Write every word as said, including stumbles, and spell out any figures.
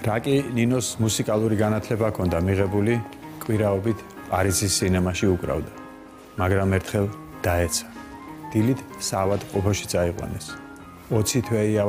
რაკი ნინოს მუსიკალური განათლება ჰქონდა მიღებული, კვირაობით პარიზის სინემაში უკრავდა, მაგრამ ერთხელ დაეცა. დილით საავადმყოფოში წაიყვანეს. ოცი თვე